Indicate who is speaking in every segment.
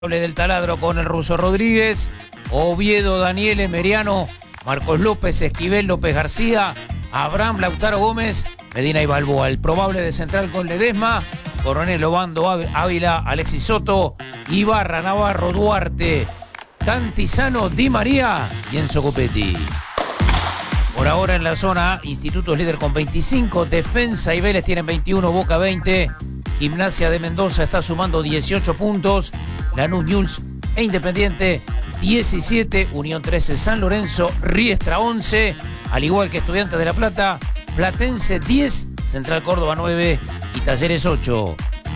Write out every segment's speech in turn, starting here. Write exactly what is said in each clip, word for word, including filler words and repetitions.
Speaker 1: Del taladro con el ruso Rodríguez, Oviedo, Daniel Emeriano, Marcos López, Esquivel, López García, Abraham, Lautaro Gómez, Medina y Balboa. El probable de central con Ledesma, Coronel Obando, Ávila, Alexis Soto, Ibarra, Navarro, Duarte, Cantizano, Di María y Enzo Copetti. Por ahora en la zona A, Instituto es líder con veinticinco, Defensa y Vélez tienen veintiuno, Boca veinte, Gimnasia de Mendoza está sumando dieciocho puntos, Lanús, Newell's e Independiente diecisiete, Unión trece, San Lorenzo, Riestra once, al igual que Estudiantes de La Plata, Platense diez, Central Córdoba nueve y Talleres ocho.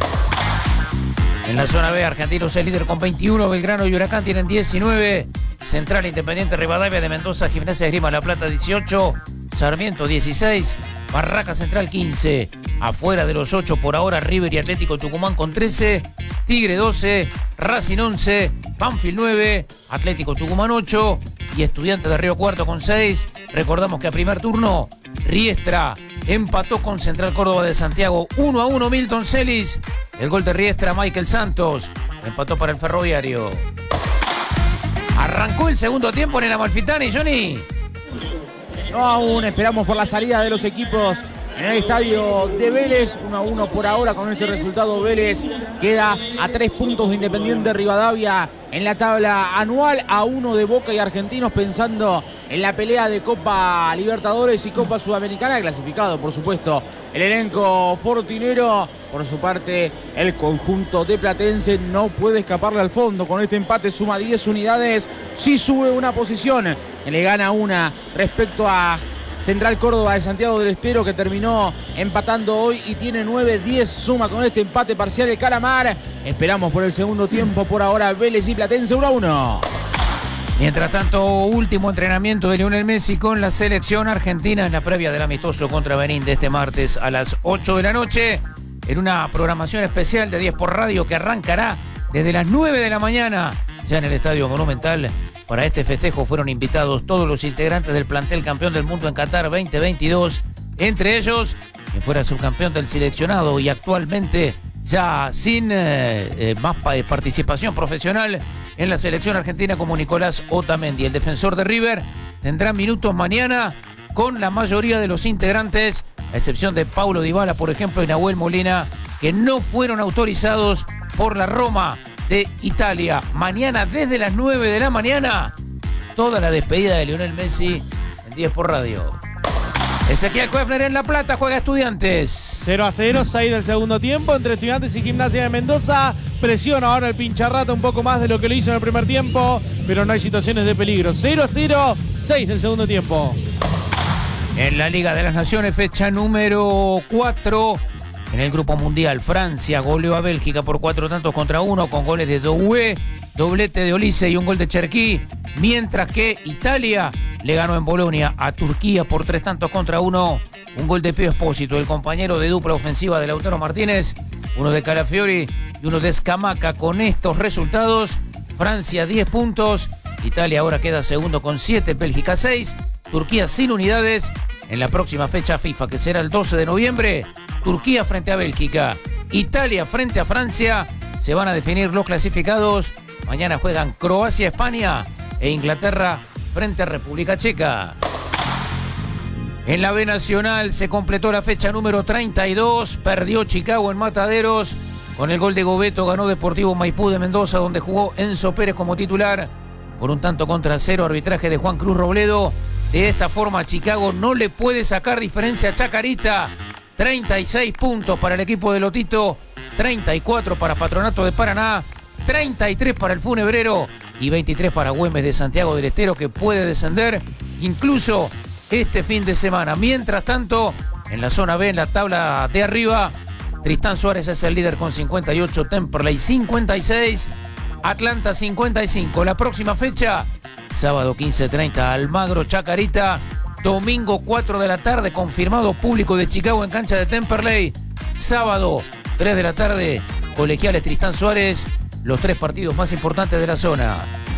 Speaker 1: En la zona B, Argentinos es líder con veintiuno, Belgrano y Huracán tienen diecinueve, Central, Independiente, Rivadavia de Mendoza, Gimnasia Esgrima La Plata dieciocho, Sarmiento dieciséis, Barraca Central quince. Afuera de los ocho por ahora, River y Atlético Tucumán con trece, Tigre doce, Racing once, Banfield nueve, Atlético Tucumán ocho y Estudiantes de Río Cuarto con seis. Recordamos que a primer turno, Riestra empató con Central Córdoba de Santiago uno a uno. Milton Celis, el gol de Riestra, Michael Santos, empató para el Ferroviario. Arrancó el segundo tiempo en el Amalfitani, Johnny.
Speaker 2: No aún, esperamos por la salida de los equipos en el estadio de Vélez. uno a uno por ahora. Con este resultado, Vélez queda a tres puntos de Independiente Rivadavia en la tabla anual, a uno de Boca y Argentinos, pensando en la pelea de Copa Libertadores y Copa Sudamericana. Clasificado, por supuesto, el elenco fortinero. Por su parte, el conjunto de Platense no puede escaparle al fondo. Con este empate suma diez unidades, sí sube una posición, le gana una respecto a Central Córdoba de Santiago del Estero, que terminó empatando hoy y tiene nueve, diez suma con este empate parcial el Calamar. Esperamos por el segundo tiempo. Por ahora, Vélez y Platense uno a uno.
Speaker 1: Mientras tanto, último entrenamiento de Lionel Messi con la selección argentina en la previa del amistoso contra Benín de este martes a las ocho de la noche, en una programación especial de diez por Radio que arrancará desde las nueve de la mañana ya en el Estadio Monumental. Para este festejo fueron invitados todos los integrantes del plantel campeón del mundo en Qatar veinte veintidós, entre ellos quien fuera subcampeón del seleccionado y actualmente ya sin eh, eh, más participación profesional en la selección argentina, como Nicolás Otamendi. El defensor de River tendrá minutos mañana con la mayoría de los integrantes, a excepción de Paulo Dybala, por ejemplo, y Nahuel Molina, que no fueron autorizados por la Roma de Italia. Mañana desde las nueve de la mañana, toda la despedida de Lionel Messi en diez por Radio. Ezequiel Kuefner en La Plata, juega Estudiantes.
Speaker 3: cero a cero, seis del segundo tiempo entre Estudiantes y Gimnasia de Mendoza. Presiona ahora el pincharrata un poco más de lo que lo hizo en el primer tiempo, pero no hay situaciones de peligro. cero a cero, seis del segundo tiempo.
Speaker 1: En la Liga de las Naciones, fecha número cuatro. En el Grupo Mundial, Francia goleó a Bélgica por cuatro tantos contra uno, con goles de Doué, doblete de Olise y un gol de Cherquí, mientras que Italia le ganó en Bolonia a Turquía por tres tantos contra uno, un gol de Pío Espósito, el compañero de dupla ofensiva de Lautaro Martínez, uno de Calafiori y uno de Scamacca. Con estos resultados, Francia diez puntos, Italia ahora queda segundo con siete, Bélgica seis, Turquía sin unidades. En la próxima fecha FIFA, que será el doce de noviembre, Turquía frente a Bélgica, Italia frente a Francia, se van a definir los clasificados. Mañana juegan Croacia, España e Inglaterra frente a República Checa. En la B Nacional se completó la fecha número treinta y dos, perdió Chicago en Mataderos. Con el gol de Gobeto ganó Deportivo Maipú de Mendoza, donde jugó Enzo Pérez como titular. Por un tanto contra cero, arbitraje de Juan Cruz Robledo. De esta forma, Chicago no le puede sacar diferencia a Chacarita. treinta y seis puntos para el equipo de Lotito, treinta y cuatro para Patronato de Paraná, treinta y tres para el Funebrero y veintitrés para Güemes de Santiago del Estero, que puede descender incluso este fin de semana. Mientras tanto, en la zona B, en la tabla de arriba, Tristán Suárez es el líder con cincuenta y ocho, Temperley cincuenta y seis, Atlanta cincuenta y cinco. La próxima fecha, sábado quince treinta, Almagro Chacarita. Domingo cuatro de la tarde, confirmado público de Chicago en cancha de Temperley. Sábado tres de la tarde, Colegiales Tristán Suárez. Los tres partidos más importantes de la zona.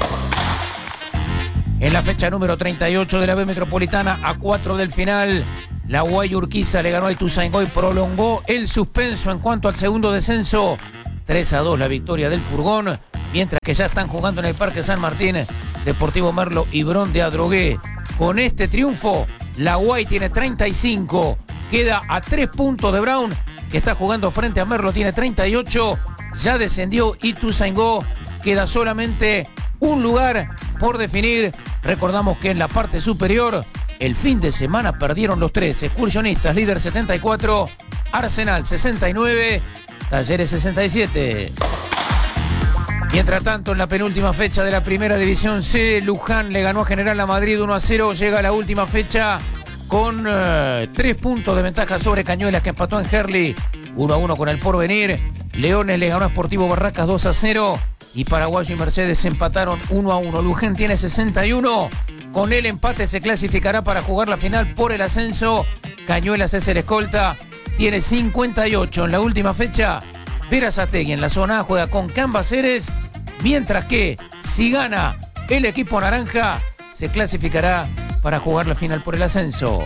Speaker 1: En la fecha número treinta y ocho de la B Metropolitana, a cuatro del final, la Guay Urquiza le ganó al Ituzaingó y prolongó el suspenso en cuanto al segundo descenso. tres a dos la victoria del Furgón. mientras que ya están jugando en el Parque San Martín Deportivo Merlo y Bron de Adrogué. Con este triunfo, la Guay tiene treinta y cinco, queda a tres puntos de Brown, que está jugando frente a Merlo, tiene treinta y ocho, ya descendió Ituzaingó, queda solamente un lugar por definir. Recordamos que en la parte superior, el fin de semana perdieron los tres: Excursionistas, líder setenta y cuatro, Arsenal sesenta y nueve, Talleres sesenta y siete. Mientras tanto, en la penúltima fecha de la Primera División C, Luján le ganó a General a Madrid uno a cero. Llega a la última fecha con uh, tres puntos de ventaja sobre Cañuelas, que empató en Herli uno a uno con el Porvenir. Leones le ganó a Sportivo Barracas dos a cero. Y Paraguayo y Mercedes empataron uno a uno. Luján tiene sesenta y uno. Con el empate se clasificará para jugar la final por el ascenso. Cañuelas es el escolta, tiene cincuenta y ocho. En la última fecha, Berazategui en la zona A juega con Cambaceres, mientras que si gana el equipo naranja, se clasificará para jugar la final por el ascenso.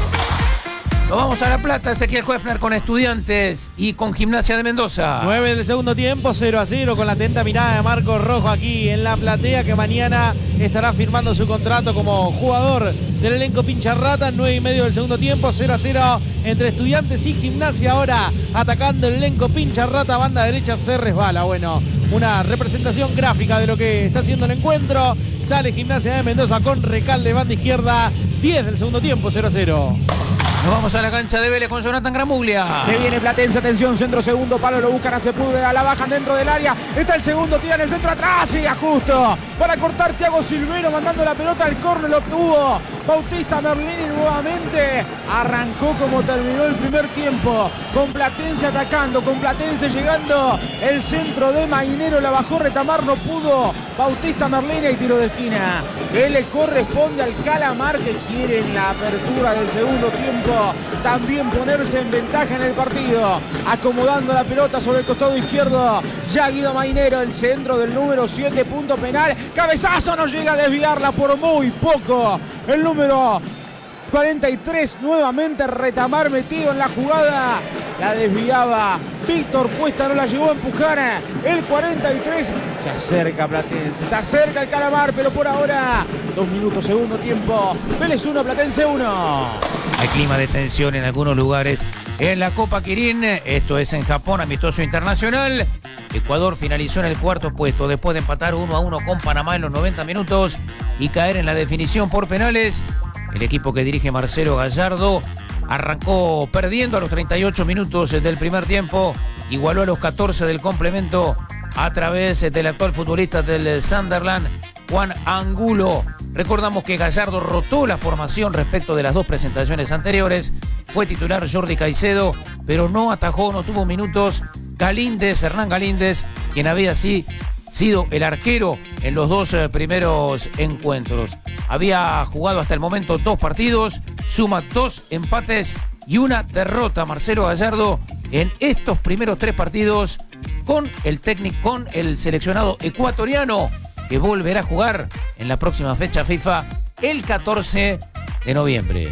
Speaker 1: Nos vamos a La Plata, Ezequiel Hoefner con Estudiantes y con Gimnasia de Mendoza.
Speaker 3: nueve del segundo tiempo, cero a cero, con la atenta mirada de Marcos Rojo aquí en La Platea, que mañana estará firmando su contrato como jugador del elenco Pincharrata. nueve y medio del segundo tiempo, cero a cero entre Estudiantes y Gimnasia. Ahora atacando el elenco Pincharrata, banda derecha se resbala. Bueno, una representación gráfica de lo que está haciendo el encuentro. Sale Gimnasia de Mendoza con Recalde, banda izquierda. diez del segundo tiempo, cero a cero.
Speaker 1: Nos vamos a la cancha de Vélez con Jonathan Gramuglia.
Speaker 2: Se viene Platense, atención, centro segundo palo, lo buscan a Sepúlveda, la bajan dentro del área. Está el segundo, tira en el centro atrás, llega justo para cortar Thiago Silvero, mandando la pelota al córner, lo obtuvo Bautista Merlini nuevamente. Arrancó como terminó el primer tiempo, con Platense atacando, con Platense llegando. El centro de Mainero, la bajó Retamar, no pudo Bautista Merlini y tiro de esquina que le corresponde al Calamar, que quiere en la apertura del segundo tiempo también ponerse en ventaja en el partido, acomodando la pelota sobre el costado izquierdo. Ya Guido Mainero, el centro del número siete, punto penal, cabezazo, no llega a desviarla por muy poco. El número cuarenta y tres, nuevamente Retamar metido en la jugada, la desviaba Víctor Cuesta, no la llegó a empujar. El cuarenta y tres, se acerca Platense, está cerca el Calamar, pero por ahora, dos minutos, segundo tiempo, Vélez uno, Platense uno.
Speaker 1: Hay clima de tensión en algunos lugares en la Copa Kirin. Esto es en Japón, amistoso internacional. Ecuador finalizó en el cuarto puesto después de empatar uno a uno con Panamá en los noventa minutos y caer en la definición por penales. El equipo que dirige Marcelo Gallardo arrancó perdiendo a los treinta y ocho minutos del primer tiempo, igualó a los catorce del complemento a través del actual futbolista del Sunderland, Juan Angulo. Recordamos que Gallardo rotó la formación respecto de las dos presentaciones anteriores. Fue titular Jordi Caicedo, pero no atajó, no tuvo minutos Galíndez, Hernán Galíndez, quien había así sido el arquero en los dos primeros encuentros. Había jugado hasta el momento dos partidos, suma dos empates y una derrota Marcelo Gallardo en estos primeros tres partidos con el técnico, con el seleccionado ecuatoriano, que volverá a jugar en la próxima fecha FIFA el catorce de noviembre.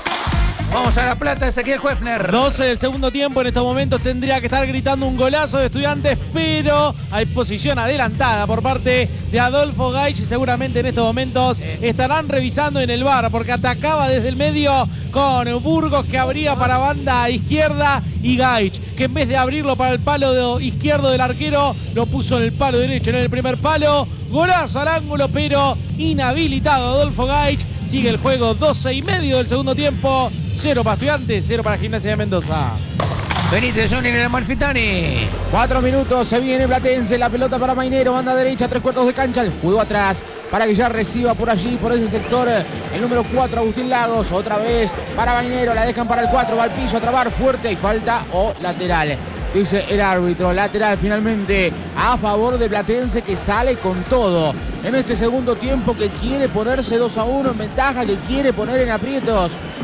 Speaker 1: Vamos a La Plata, Ezequiel Hoefner.
Speaker 3: doce del segundo tiempo, en estos momentos tendría que estar gritando un golazo de Estudiantes, pero hay posición adelantada por parte de Adolfo Gaich y seguramente en estos momentos estarán revisando en el V A R, porque atacaba desde el medio con Burgos, que abría para banda izquierda, y Gaich, que en vez de abrirlo para el palo izquierdo del arquero, lo puso en el palo derecho, en el primer palo. Golazo al ángulo, pero inhabilitado Adolfo Gaich. Sigue el juego, doce y medio del segundo tiempo. Cero para Estudiantes, cero para Gimnasia de Mendoza.
Speaker 1: Benítez, Johnny en el Amalfitani.
Speaker 2: Cuatro minutos, se viene Platense, la pelota para Mainero, banda derecha, tres cuartos de cancha, el juego atrás para que ya reciba por allí, por ese sector, el número cuatro, Agustín Lagos, otra vez para Mainero, la dejan para el cuatro, va al piso a trabar fuerte y falta o lateral. Dice el árbitro, lateral finalmente a favor de Platense, que sale con todo en este segundo tiempo, que quiere ponerse dos a uno en ventaja, que quiere poner en aprietos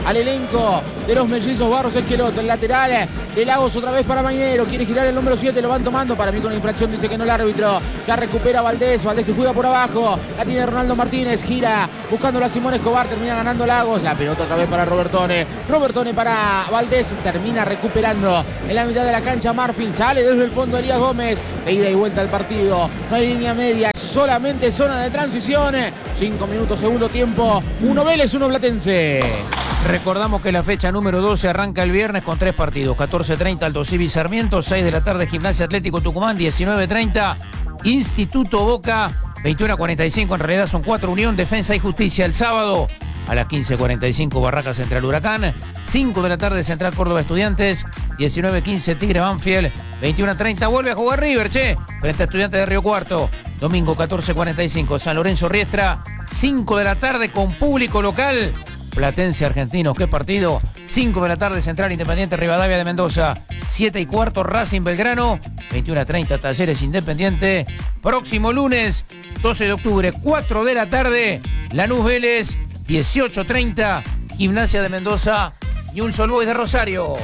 Speaker 2: al elenco de los mellizos Barros Esqueloto. El lateral de Lagos otra vez para Mainero. Quiere girar el número siete, lo van tomando. Para mí con infracción dice que no el árbitro. La recupera Valdés. Valdés que juega por abajo. La tiene Ronaldo Martínez. Gira buscando a Simón Escobar. Termina ganando Lagos. La pelota otra vez para Robertone. Robertone para Valdés. Termina recuperando en la mitad de la cancha Marfil. Sale desde el fondo Elías Gómez. De ida y vuelta al partido. No hay línea media. Solamente zona de transición. Cinco minutos, segundo tiempo. Uno Vélez, uno Platense.
Speaker 1: Recordamos que la fecha número doce arranca el viernes con tres partidos. catorce treinta Aldo Civi Sarmiento, seis de la tarde Gimnasia Atlético Tucumán, diecinueve treinta Instituto Boca, veintiuno cuarenta y cinco en realidad son cuatro Unión, Defensa y Justicia. El sábado a las quince cuarenta y cinco Barraca Central Huracán, cinco de la tarde Central Córdoba Estudiantes, diecinueve quince Tigre Banfield, veintiuno treinta vuelve a jugar River, che, frente a Estudiantes de Río Cuarto. Domingo catorce cuarenta y cinco San Lorenzo Riestra, cinco de la tarde con público local. Platense Argentinos, qué partido. cinco de la tarde Central Independiente Rivadavia de Mendoza. siete y cuarto Racing Belgrano. veintiuno treinta Talleres Independiente. Próximo lunes, doce de octubre, cuatro de la tarde, Lanús Vélez. dieciocho treinta Gimnasia de Mendoza. Newell's Old Boys de Rosario.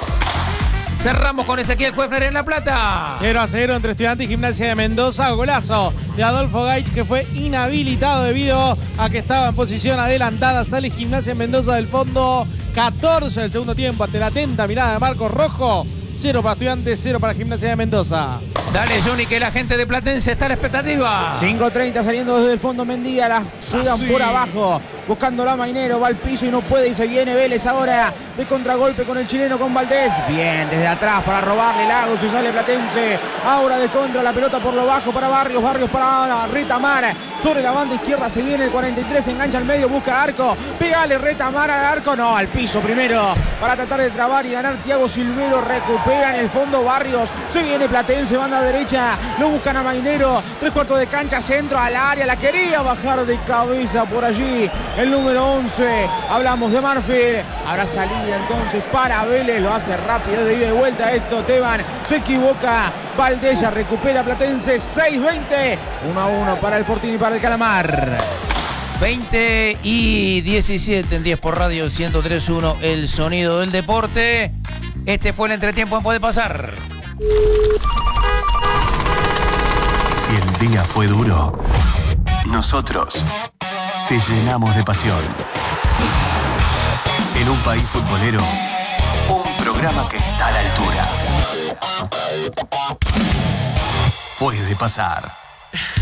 Speaker 1: Cerramos con Ezequiel Kuefner en La Plata.
Speaker 3: cero a cero entre Estudiantes y Gimnasia de Mendoza. Golazo de Adolfo Gaich, que fue inhabilitado debido a que estaba en posición adelantada. Sale Gimnasia de Mendoza del fondo. catorce del segundo tiempo ante la atenta mirada de Marcos Rojo. cero para Estudiantes, cero para Gimnasia de Mendoza.
Speaker 1: Dale, Johnny, que la gente de Platense está a la expectativa.
Speaker 2: cinco treinta saliendo desde el fondo Mendía, la juegan
Speaker 3: sí.
Speaker 2: por abajo, buscando la Mainero, va al piso y no puede y se viene Vélez ahora de contragolpe con el chileno, con Valdés. Bien, desde atrás para robarle Lagos y sale Platense. Ahora de contra, la pelota por lo bajo para Barrios, Barrios para Retamar. Sobre la banda izquierda se viene el cuarenta y tres, se engancha al medio, busca arco. Pégale Retamar al arco, no, al piso primero para tratar de trabar y ganar Thiago Silvero. Recupera en el fondo Barrios, se viene Platense, banda derecha, lo buscan a Mainero, tres cuartos de cancha, centro al área, la quería bajar de cabeza por allí el número once, hablamos de Marfil. Habrá salida entonces para Vélez, lo hace rápido de ida y vuelta esto, Teban se equivoca, Valdés ya recupera Platense. Seis veinte, uno a uno para el Fortín y para el Calamar.
Speaker 1: veinte y diecisiete en diez por Radio ciento tres punto uno, el sonido del deporte. Este fue el entretiempo en Puede Pasar.
Speaker 4: Si el día fue duro, nosotros te llenamos de pasión. En un país futbolero, un programa que está a la altura. Puede Pasar.